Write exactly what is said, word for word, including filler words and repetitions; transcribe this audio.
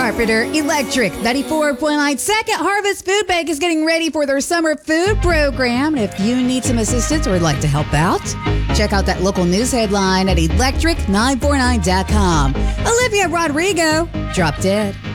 Carpenter Electric ninety-four point nine Second Harvest Food Bank is getting ready for their summer food program. If you need some assistance or would like to help out, check out that local news headline at electric nine four nine dot com. Olivia Rodrigo, Drop Dead.